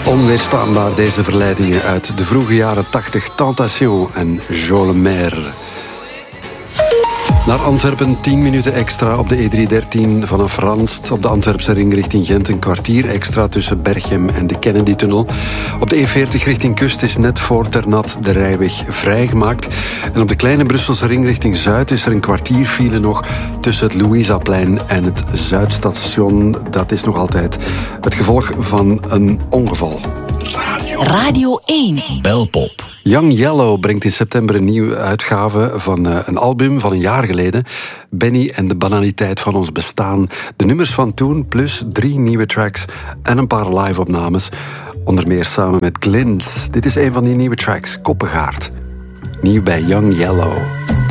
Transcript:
Onweerstaanbaar deze verleidingen uit de vroege jaren 80. Tentation en Jo Le Maire. Naar Antwerpen 10 minuten extra op de E313 vanaf Ranst. Op de Antwerpse ring richting Gent een kwartier extra tussen Berchem en de Kennedy-tunnel. Op de E40 richting Kust is net voor Ternat de rijweg vrijgemaakt. En op de kleine Brusselse ring richting Zuid is er een kwartier file nog tussen het Louisaplein en het Zuidstation. Dat is nog altijd het gevolg van een ongeval. Radio 1. Belpop. Young Yellow brengt in september een nieuwe uitgave van een album van een jaar geleden. Benny en de banaliteit van ons bestaan. De nummers van toen, plus 3 nieuwe tracks en een paar live-opnames. Onder meer samen met Glint. Dit is een van die nieuwe tracks, Koppengaard. Nieuw bij Young Yellow.